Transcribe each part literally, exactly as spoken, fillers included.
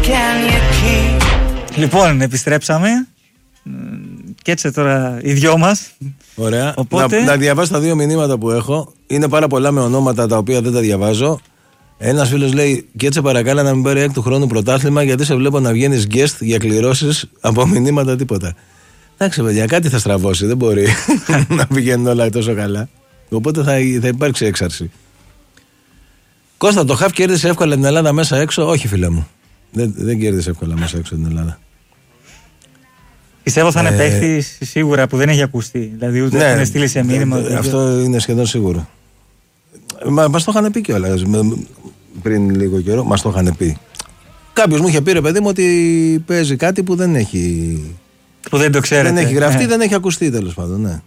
Λοιπόν, επιστρέψαμε. Και έτσι τώρα οι δυο μας. Ωραία. Οπότε... Να, να διαβάσω τα δύο μηνύματα που έχω. Είναι πάρα πολλά με ονόματα τα οποία δεν τα διαβάζω. Ένας φίλος λέει: και έτσι παρακάλα να μην πάρει εκ του χρόνου πρωτάθλημα, γιατί σε βλέπω να βγαίνεις guest για κληρώσεις από μηνύματα τίποτα. Εντάξει, παιδιά, κάτι θα στραβώσει. Δεν μπορεί να πηγαίνουν όλα τόσο καλά. Οπότε θα, θα υπάρξει έξαρση. Κώστα, το χαφ κέρδισε εύκολα την Ελλάδα μέσα έξω. Όχι, φίλε μου. Δεν, δεν κέρδισε εύκολα μέσα έξω την Ελλάδα. Πιστεύω θα είναι ε... παίχτης σίγουρα που δεν έχει ακουστεί. Δηλαδή ούτε ναι, θα είναι στείλει σε μήνυμα. Ε, αυτό είναι σχεδόν σίγουρο. Μα μας το είχαν πει κιόλας πριν λίγο καιρό. Μας το είχαν πει. Κάποιος μου είχε πει, ρε παιδί μου, ότι παίζει κάτι που δεν έχει. Που δεν το ξέρετε. Δεν έχει γραφτεί, ναι. δεν έχει ακουστεί τέλος πάντων, ναι.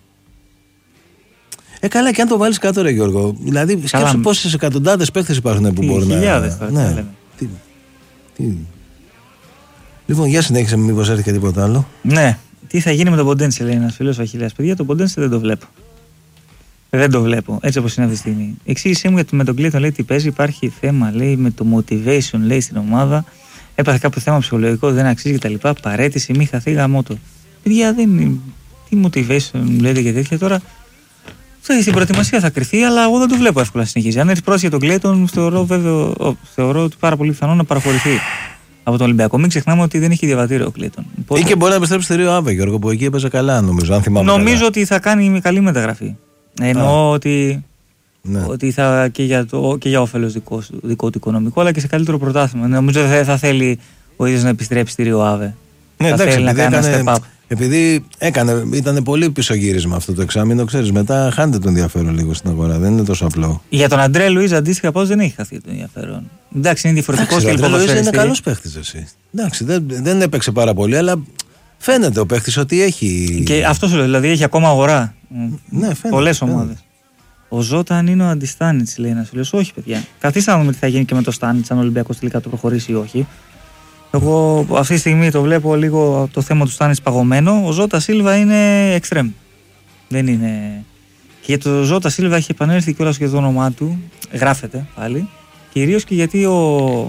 Ε, καλά, και αν το βάλεις κάτω, ρε Γιώργο. Δηλαδή, σκέψου πόσες εκατοντάδες παίχτες υπάρχουν που μπορούν να. Χιλιάδες τώρα. Ναι. Τι, τι. Λοιπόν, για συνέχισε, μήπως έρθει και τίποτα άλλο. Ναι. Τι θα γίνει με τον Ποντένσε, λέει ένας φίλος ο Αχιλλέας. Παιδιά, τον Ποντένσε δεν το βλέπω. Δεν το βλέπω, έτσι όπως είναι αυτή τη στιγμή. Εξήγησέ μου γιατί με τον Κλέιτον λέει τι παίζει. Υπάρχει θέμα, λέει, με το motivation, λέει, στην ομάδα. Έπαθε κάποιο θέμα ψυχολογικό, δεν αξίζει κτλ. Παρέτηση, μη χαθεί γαμότο. Παιδιά, δεν είναι. Τι motivation λέτε και τέτοια τώρα. Στην προετοιμασία θα κρυθεί, αλλά εγώ δεν το βλέπω εύκολα να συνεχίζει. Αν έρθει πρόσφυγε για τον Κλέιτον, θεωρώ, βέβαιο, θεωρώ ότι πάρα πολύ πιθανό να παραχωρηθεί από τον Ολυμπιακό. Μην ξεχνάμε ότι δεν έχει διαβατήριο ο Κλέιτον. Ή και μπορεί να επιστρέψει στη Ρίο Άβε, Γιώργο, που εκεί έπαιζε καλά, νομίζω. Αν θυμάμαι νομίζω καλά. ότι θα κάνει καλή μεταγραφή. Εννοώ ότι, ναι. ότι θα και για, το, και για όφελος δικό, δικό του οικονομικό, αλλά και σε καλύτερο πρωτάθλημα. Νομίζω ότι θα θέλει ο ίδιος να επιστρέψει στη Ρίο Άβε. Ναι, θα εντάξει, θέλει να κάνει έκανε, ένα step up. Επειδή έκανε, ήταν πολύ πισωγύρισμα αυτό το εξάμηνο, ξέρεις, μετά χάνεται το ενδιαφέρον λίγο στην αγορά. Δεν είναι τόσο απλό. Για τον Αντρέ Λουίζ, αντίστοιχα, πώς δεν έχει χαθεί το ενδιαφέρον. Εντάξει, είναι διαφορετικό στυλ. Ο Αντρέ Λουίζ είναι καλός παίχτης, εσύ. Εντάξει, δεν, δεν έπαιξε πάρα πολύ, αλλά φαίνεται ο παίχτης ότι έχει. Και αυτό σου λέω, δηλαδή έχει ακόμα αγορά. Ναι, φαίνεται. Πολλές ομάδες. Ο Ζώταν είναι ο αντιστάνιτς, λέει ένας φίλος. Όχι, παιδιά. Καθίστε να δούμε τι θα γίνει και με το Στάνιτς, αν ο Ολυμπιακός τελικά το προχωρήσει ή όχι. Εγώ αυτή τη στιγμή το βλέπω λίγο το θέμα του Στάνιτς παγωμένο. Ο Ζώτα Σίλβα είναι εξτρέμ. Δεν είναι. Και για το Ζώτα Σίλβα έχει επανέλθει κιόλας και το όνομά του. Γράφεται πάλι. Κυρίως και γιατί ο,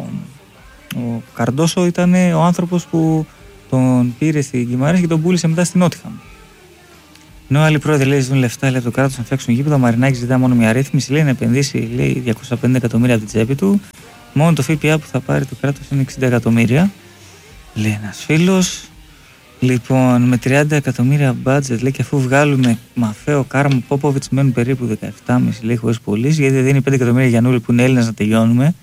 ο Καρντόσο ήταν ο άνθρωπος που τον πήρε στην Γκυμαρές και τον πούλησε μετά στην Νότιχαμ. Ενώ άλλοι πρόεδροι λέει ζητούν λεφτά, λέει από το κράτος να φτιάξουν γήπεδο. Ο Μαρινάκης ζητά μόνο μια ρύθμιση, λέει να επενδύσει λέει, διακόσια πενήντα εκατομμύρια από την τσέπη του. Μόνο το ΦΠΑ που θα πάρει το κράτος είναι εξήντα εκατομμύρια. Λέει ένας φίλος. Λοιπόν, με τριάντα εκατομμύρια budget, λέει, και αφού βγάλουμε Μαφέο, Κάρμο, Πόποβιτς, μένουν περίπου δεκαεπτά κόμμα πέντε, λέει, χωρίς πωλήσεις, γιατί δίνει πέντε εκατομμύρια Γιαννούλη που είναι Έλληνας να τελειώνουμε.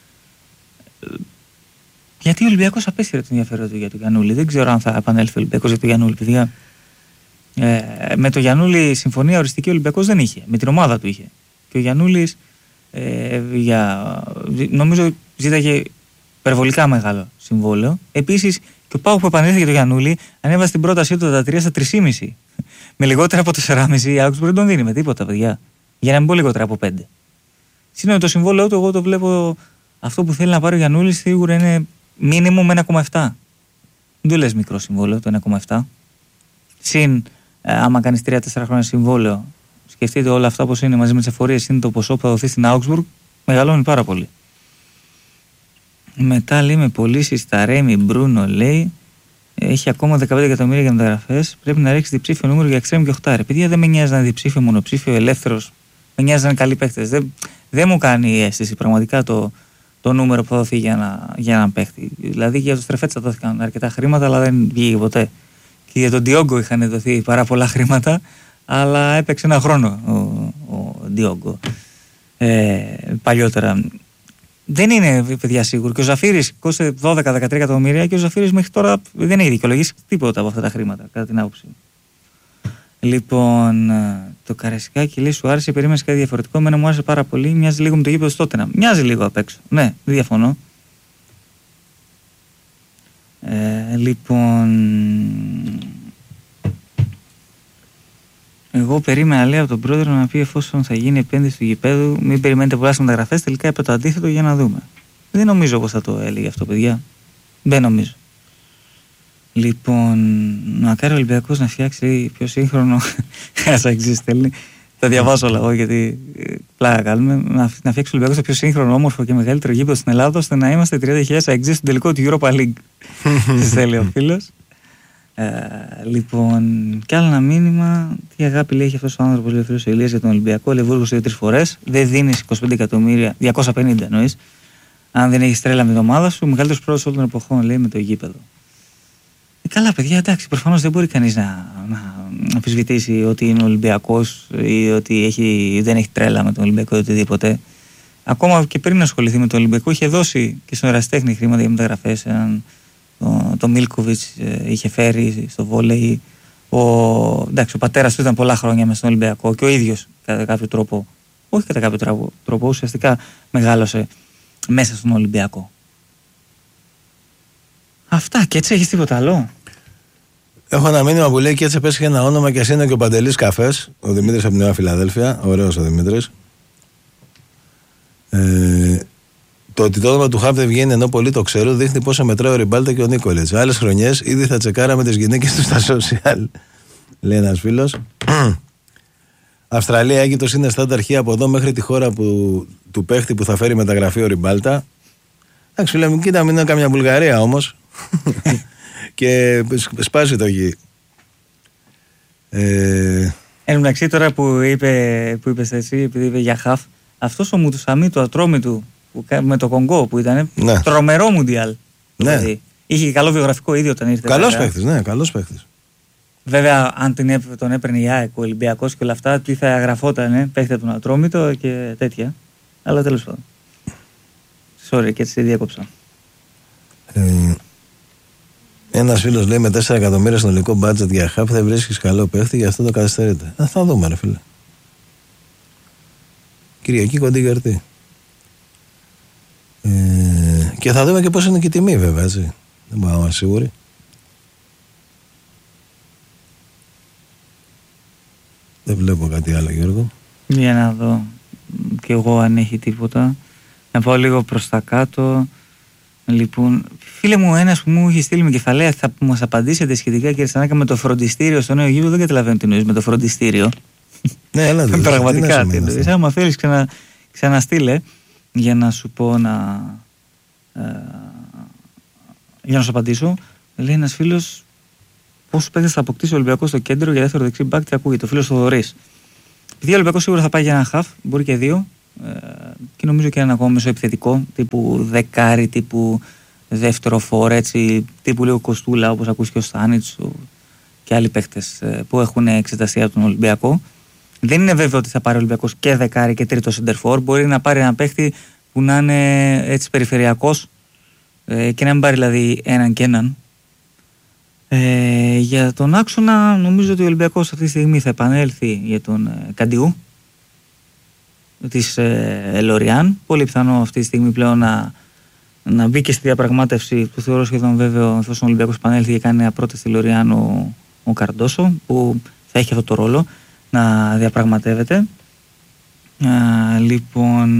Γιατί ο Ολυμπιακός απέσυρε τον ενδιαφέρον του για τον Γιαννούλη. Δεν ξέρω αν θα επανέλθει ο Ολυμπιακός για τον Γιαννούλη, παιδιά. Ε, με τον Γιαννούλη συμφωνία οριστική ο Ολυμπιακός δεν είχε. Με την ομάδα του είχε. Και ο Γιαννούλης ε, για, νομίζω ζήταγε υπερβολικά μεγάλο συμβόλαιο. Επίσης και ο ΠΑΟΚ που επανέλθει για τον Γιαννούλη ανέβασε την πρότασή του τα τρία στα τρία κόμμα πέντε. Με λιγότερα από τέσσερα κόμμα πέντε η Augsburg δεν τον δίνει με τίποτα, παιδιά. Για να μην πω λιγότερα από πέντε. Σύνολο το συμβόλαιο του, εγώ το βλέπω αυτό που θέλει να πάρει ο Γιαννούλης σίγουρα είναι μίνιμουμ ένα κόμμα επτά. Δεν το λες μικρό συμβόλαιο το ένα κόμμα επτά. Συν, ε, άμα κάνεις τρία τέσσερα χρόνια συμβόλαιο, σκεφτείτε όλα αυτά πως είναι μαζί με τις εφορίες, είναι το ποσό που θα δοθεί στην Augsburg, μεγαλώνει πάρα πολύ. Μετά λέει με πωλήσεις τα Ρέμι Μπρούνο, λέει, έχει ακόμα δεκαπέντε εκατομμύρια για μεταγραφές. Πρέπει να ρίξει διψήφιο νούμερο για εξτρέμ και οχτάρι. Παιδιά, δεν με νοιάζει να είναι διψήφιο, μονοψήφιο, ελεύθερος. Με νοιάζει να είναι καλοί παίχτες. Δεν, δεν μου κάνει αίσθηση πραγματικά το, το νούμερο που θα δοθεί για, να, για έναν παίχτη. Δηλαδή για τους Τρεφέτσα δόθηκαν αρκετά χρήματα, αλλά δεν βγήκε ποτέ. Και για τον Ντιόγκο είχαν δοθεί πάρα πολλά χρήματα, αλλά έπαιξε ένα χρόνο ο, ο Ντιόγκο ε, παλιότερα. Δεν είναι παιδιά σίγουρο. Και ο Ζαφύρης κόστησε δώδεκα με δεκατρία εκατομμύρια και ο Ζαφύρης μέχρι τώρα δεν έχει δικαιολογήσει τίποτα από αυτά τα χρήματα, κατά την άποψη μου. Λοιπόν, το Καραϊσκάκι λέει σου άρεσε, περίμενε κάτι διαφορετικό. Εμένα μου άρεσε πάρα πολύ. Μοιάζει λίγο με το γήπεδο στο Τότεναμ. Μοιάζει λίγο απ' έξω. Ναι, δεν διαφωνώ. Ε, λοιπόν. Εγώ περίμενα, λέει, από τον πρόεδρο να πει εφόσον θα γίνει επένδυση του γηπέδου, μην περιμένετε πολλά μεταγραφές. Τελικά είπε το αντίθετο για να δούμε. Δεν νομίζω πως θα το έλεγε αυτό, παιδιά. Δεν νομίζω. Λοιπόν, μακάρι ο Ολυμπιακός να φτιάξει λέει, πιο σύγχρονο. Ας αξίζει, στέλνει. Τα διαβάζω όλα εγώ γιατί πλάκα κάνουμε. Να, να φτιάξει ο Ολυμπιακός το πιο σύγχρονο, όμορφο και μεγαλύτερο γήπεδο στην Ελλάδα, ώστε να είμαστε τριάντα χιλιάδες αεξής στον τελικό του Europa League. Τι θέλει ο φίλος. Ε, λοιπόν, κι άλλο ένα μήνυμα. Τι αγάπη λέει έχει αυτός ο άνθρωπος, λέει ο φίλος Ηλίας, για τον Ολυμπιακό. Λέει Βούργος δύο-τρεις φορές. Δεν δίνεις είκοσι πέντε εκατομμύρια, διακόσια πενήντα εννοείς. Αν δεν έχεις τρέλα με την ομάδα σου, ο μεγαλύτερος πρόοδος όλων των εποχών, λέει, με το γήπεδο. Ε, καλά, παιδιά, εντάξει, προφανώς δεν μπορεί κανείς να, να αμφισβητήσει ότι είναι Ολυμπιακός ή ότι έχει, δεν έχει τρέλα με τον Ολυμπιακό ή οτιδήποτε. Ακόμα και πριν ασχοληθεί με τον Ολυμπιακό, είχε δώσει και στον Ερασιτέχνη χρήματα για μεταγραφές. Το, το Μίλκοβιτς ε, είχε φέρει στο βόλεϊ. Ο, εντάξει, ο πατέρας του ήταν πολλά χρόνια μέσα στον Ολυμπιακό και ο ίδιος κατά κάποιο τρόπο, όχι κατά κάποιο τρόπο, τρόπο ουσιαστικά μεγάλωσε μέσα στον Ολυμπιακό. Αυτά, και έτσι έχεις τίποτα άλλο? Έχω ένα μήνυμα που λέει και έτσι πέσχε ένα όνομα και εσύ είναι και ο Παντελής Καφές, ο Δημήτρης από Νέα Φιλαδέλφια, ωραίος ο Δημήτρης. Ε, το ότι το όνομα του Χαβ δεν βγαίνει ενώ πολλοί το ξέρουν δείχνει πόσο μετράει ο Ριμπάλτα και ο Νίκολετς. Άλλες χρονιές ήδη θα τσεκάραμε τις γυναίκες του στα social, λέει ένας φίλος. Αυστραλία, Αίγυπτος είναι στάντα αρχή από εδώ μέχρι τη χώρα που, του παίχτη που θα φέρει μεταγραφή ο Ριμπάλτα. Εντάξει, λέμε, κοίτα, μην είναι καμιά Βουλγαρία όμως. Και σπάσει το γη. Ε... Εν μεταξύ τώρα που, είπε, που είπες εσύ, επειδή είπε για Χαφ, αυτός ο Μουτουσαμί του Ατρόμητου με το Κονγκό που ήταν, ναι, τρομερό Μουντιάλ. Ναι. Δηλαδή, είχε και καλό βιογραφικό ίδιο όταν ήρθε. Καλός παίχτης, ναι, καλός παίχτης. Βέβαια, αν τον έπαιρνε η ΑΕΚ, ο Ολυμπιακός και όλα αυτά, τι θα γραφότανε, παίχτη από τον Ατρόμητο και τέτοια. Αλλά τέλος πάντων. Sorry, και έτσι διέκοψα. Ε, ένας φίλος λέει με τέσσερα εκατομμύρια συνολικό μπάτζετ για Χαφ δεν βρίσκεις καλό παίχτη, γι' αυτό το καθυστερείτε. Ε, θα δούμε, ρε φίλε. Κυριακή κοντή γιορτή. Ε, και θα δούμε και πώς είναι και η τιμή, βέβαια, έτσι. Δεν μπορούμε να είμαστε σίγουροι. Δεν βλέπω κάτι άλλο, Γιώργο. Για να δω και εγώ αν έχει τίποτα. Να πάω λίγο προς τα κάτω. Λοιπόν, φίλε μου, ένας που μου είχε στείλει με κεφαλαία, θα μας απαντήσετε σχετικά, κύριε Στανάκα, με το φροντιστήριο στο νέο γήπεδο. Δεν καταλαβαίνω τι εννοείς με το φροντιστήριο. Ναι, έλα, δεν πραγματικά τι εννοείς. Άμα θέλεις ξανα, ξαναστείλε για να σου πω να. Ε, για να σου απαντήσω. Λέει ένας φίλος, πόσους παίκτες θα αποκτήσει ο Ολυμπιακός στο κέντρο για δεύτερο δεξί μπακ, τι ακούγεται. Ο φίλος Θοδωρής. Επειδή ο Ολυμπιακός σίγουρα θα πάει για ένα χαφ, μπορεί και δύο. Ε, και νομίζω και ένα ακόμα μεσοεπιθετικό, τύπου δεκάρι, τύπου δεύτερο φόρ, έτσι, τύπου λίγο Κοστούλα, όπως ακούσει και ο Στάνιτς και άλλοι παίχτες ε, που έχουν εξεταστεί από τον Ολυμπιακό. Δεν είναι βέβαιο ότι θα πάρει ο Ολυμπιακός και δεκάρι και τρίτο σεντερφόρ. Μπορεί να πάρει ένα παίχτη που να είναι έτσι περιφερειακός ε, και να μην πάρει δηλαδή έναν και έναν. Ε, για τον άξονα νομίζω ότι ο Ολυμπιακός αυτή τη στιγμή θα επανέλθει για τον ε, Καντιού της ε, Λοριάν. Πολύ πιθανό αυτή τη στιγμή πλέον να, να μπει και στη διαπραγμάτευση που θεωρώ σχεδόν βέβαιο, εφόσον ο Ολυμπιακός επανέλθει και κάνει μια πρόταση στη Λοριάν ο, ο Καρντόσο, που θα έχει αυτό το ρόλο να διαπραγματεύεται. Α, λοιπόν,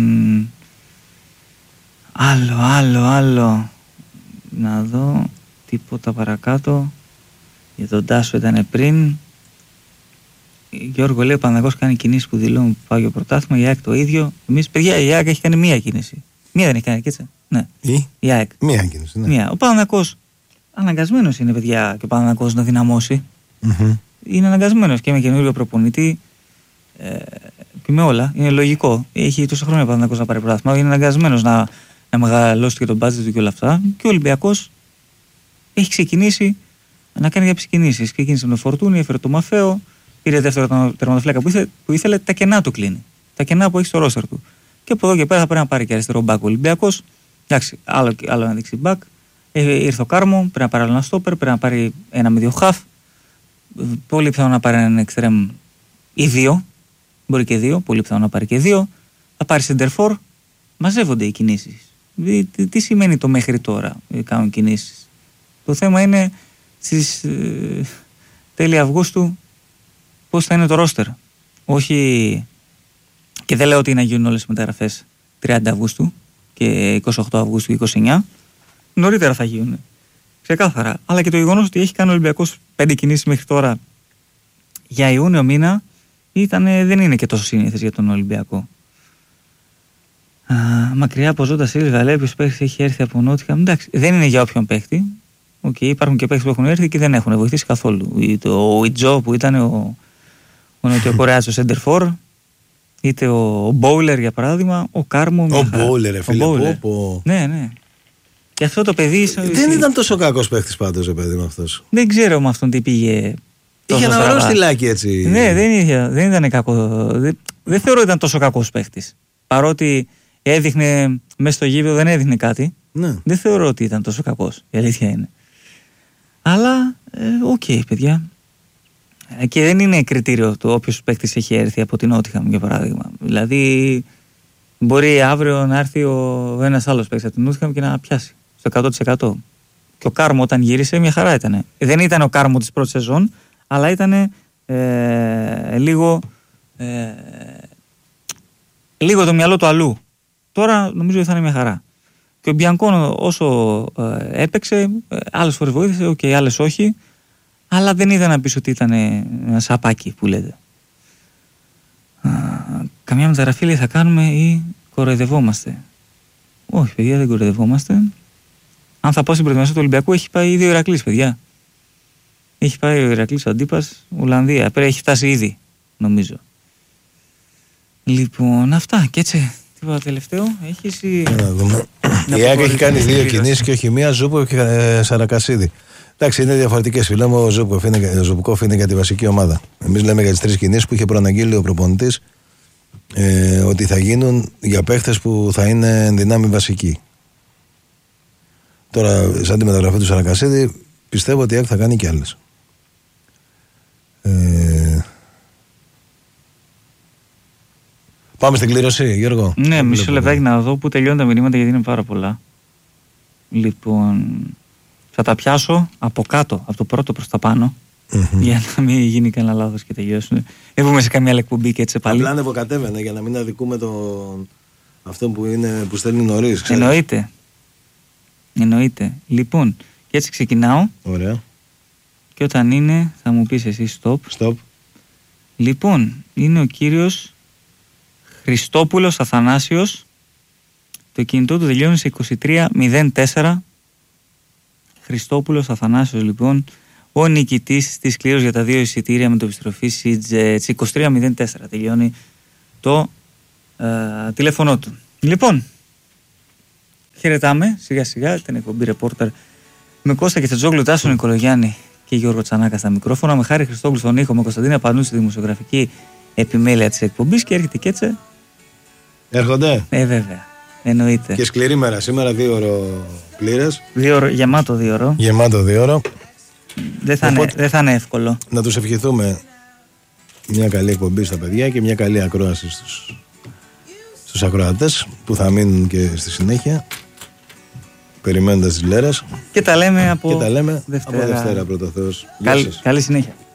άλλο, άλλο, άλλο. Να δω τίποτα παρακάτω. Για τον Τάσο ήταν πριν. Γιώργο λέει: ο Παναθηναϊκός κάνει κινήσεις που δηλώνουν που πάει για πρωτάθλημα. Η ΑΕΚ το ίδιο. Εμείς, παιδιά, η ΑΕΚ έχει κάνει μία κίνηση. Μία δεν έχει κάνει, έτσι. Ναι. Η, η ΑΕΚ. Μία κίνηση. Ναι. Μία. Ο Παναθηναϊκός αναγκασμένος είναι, παιδιά, και ο Παναθηναϊκός να δυναμώσει. Mm-hmm. Είναι αναγκασμένος και με καινούριο προπονητή ε, και με όλα. Είναι λογικό. Έχει τόσα χρόνια ο Παναθηναϊκός να πάρει πρωτάθλημα. Είναι αναγκασμένος να, να μεγαλώσει και τον μπάτζετ του και όλα αυτά. Και ο Ολυμπιακός έχει ξεκινήσει να κάνει κάποιες κινήσεις. Ξεκίνησε με τον Φορτούνι, έφερε το Μαφαίο. Πήρε δεύτερο τερματοφύλακα που ήθελε, που ήθελε, τα κενά του κλείνει. Τα κενά που έχει στο ρόστερ του. Και από εδώ και πέρα θα πρέπει να πάρει και αριστερό μπακ ο Ολυμπιακός. Εντάξει, άλλο, άλλο ένα δεξί μπακ. Ε, ήρθε ο Κάρμο, πρέπει να πάρει άλλο ένα στόπερ, πρέπει να πάρει ένα με δύο χαφ. Πολύ πιθανό να πάρει έναν εξτρέμ ή δύο. Μπορεί και δύο, πολύ πιθανό να πάρει και δύο. Θα πάρει σεντερφόρ. Μαζεύονται οι κινήσεις. Τι, τι, τι σημαίνει το μέχρι τώρα κάνουν κινήσεις. Το θέμα είναι στις ε, τέλη Αυγούστου πώς θα είναι το ρόστερ. Όχι, και δεν λέω ότι να γίνουν όλες οι μεταγραφές τριάντα Αυγούστου και είκοσι οκτώ Αυγούστου και είκοσι εννιά. Νωρίτερα θα γίνουν. Ξεκάθαρα. Αλλά και το γεγονός ότι έχει κάνει ο Ολυμπιακός πέντε κινήσεις μέχρι τώρα για Ιούνιο μήνα ήτανε, δεν είναι και τόσο συνήθες για τον Ολυμπιακό. Α, μακριά από Ζώτα Σίλβα, λέει ποιος παίχτης έχει έρθει από Νότιχαμ. Εντάξει, δεν είναι για όποιον παίχτη. Okay, υπάρχουν και παίχτες που έχουν έρθει και δεν έχουν βοηθήσει καθόλου. Ο Ιτζό που ήταν ο, ο Νοτιοκορεάτος Σέντερφορ, είτε ο Μπόουλερ για παράδειγμα, ο Κάρμο. Ο Μπόουλερ, φίλε. Πω, πω. Ναι, ναι. Και αυτό το παιδί. Δεν ήταν τόσο κακός παίχτης πάντως, ο παιδί με αυτός. Δεν ξέρω με αυτόν τι πήγε. Είχε ένα ωραίο στυλάκι έτσι. Ναι, δεν, είχε, δεν ήταν κακό. Δεν, δεν θεωρώ ότι ήταν τόσο κακός παίχτης. Παρότι έδειχνε μέσα στο γήπεδο, δεν έδειχνε κάτι. Ναι. Δεν θεωρώ ότι ήταν τόσο κακός. Η αλήθεια είναι. Αλλά, οκ, ε, okay, παιδιά. Ε, και δεν είναι κριτήριο το όποιος παίκτης έχει έρθει από την Νότιχαμ, για παράδειγμα. Δηλαδή, μπορεί αύριο να έρθει ο ένας άλλος παίκτης από την Νότιχαμ και να πιάσει στο εκατό τοις εκατό. Και ο Κάρμο όταν γύρισε, μια χαρά ήταν. Δεν ήταν ο Κάρμο της πρώτης σεζόν, αλλά ήταν ε, λίγο, ε, λίγο το μυαλό του αλλού. Τώρα νομίζω ότι θα είναι μια χαρά. Και ο Μπιανκόνο όσο ε, έπαιξε, ε, άλλες φορές βοήθησε, οκ, okay, άλλες όχι, αλλά δεν είδα να πεις ότι ήταν ένα σαπάκι που λέτε. Α, καμιά μεταγραφή λέει θα κάνουμε ή κοροϊδευόμαστε. Όχι παιδιά, δεν κοροϊδευόμαστε. Αν θα πάω στην προετοιμασία του Ολυμπιακού, έχει πάει ήδη ο Ηρακλής, παιδιά. Έχει πάει ο Ηρακλής ο Αντίπας, Ολλανδία. Πέρα έχει φτάσει ήδη, νομίζω. Λοιπόν, αυτά και έτσι. Τίποτα τελευταίο, έχεις ή... Να δούμε. Η ΑΕΚ έχει κάνει δύο κινήσεις και όχι μία, Ζούπο και ε, Σαρακασίδη. Εντάξει, είναι διαφορετικές. Φίλε μου, ο Ζουπκόφ είναι για τη βασική ομάδα. Εμείς λέμε για τις τρεις κινήσεις που είχε προαναγγείλει ο προπονητής ε, ότι θα γίνουν για παίχτες που θα είναι εν δυνάμει βασικοί. Τώρα, σαν τη μεταγραφή του Σαρακασίδη, πιστεύω ότι η ΑΕΚ θα κάνει και άλλες. Ε, Πάμε στην κλήρωση, Γιώργο. Ναι, μισό λεπτάκι να δω που τελειώνουν τα μηνύματα γιατί είναι πάρα πολλά. Λοιπόν, θα τα πιάσω από κάτω, από το πρώτο προς τα πάνω, mm-hmm. για να μην γίνει κανένα λάθος και τελειώσουν. Δεν πούμε σε καμία άλλη εκπομπή και έτσι πάλι. Απλά ανεβοκατέβαινε για να μην αδικούμε τον... αυτό που, είναι, που στέλνει νωρίς. Ξέρεις. Εννοείται. Εννοείται. Λοιπόν, και έτσι ξεκινάω. Ωραία. Και όταν είναι θα μου πεις εσύ stop. Stop. Λοιπόν, είναι ο κύριος Χριστόπουλος Αθανάσιος. Το κινητό του τελειώνει σε είκοσι τρία μηδέν τέσσερα. Χριστόπουλος Αθανάσιος λοιπόν, ο νικητής της κλήρωσης για τα δύο εισιτήρια με το επιστροφή Σιτζετς. είκοσι τρία μηδέν τέσσερα τελειώνει το ε, τηλέφωνο του. Λοιπόν, χαιρετάμε σιγά σιγά την εκπομπή ρεπόρτερ με Κώστα και Θετζόγλου, Τάσο Νικολογιάννη και Γιώργο Τσανάκα στα μικρόφωνα, με Χάρη Χριστόπουλο στον ήχο, με Κωνσταντίνα Πανού στη δημοσιογραφική επιμέλεια της εκπομπής και έρχεται και έτσι. Έρχονται. Ε, βέβαια. Εννοείται. Και σκληρή μέρα σήμερα, δύο ώρο πλήρες. Δύο ώρο, γεμάτο δύο ώρο. Γεμάτο δύο ώρο. Δεν θα, Οπότε, είναι, δεν θα είναι εύκολο. Να τους ευχηθούμε μια καλή εκπομπή στα παιδιά και μια καλή ακρόαση στους, στους ακροατές που θα μείνουν και στη συνέχεια περιμένοντας τις λέρες. Και τα λέμε από και τα λέμε Δευτέρα. Από Δευτέρα πρώτα Θεός. Καλή, καλή συνέχεια.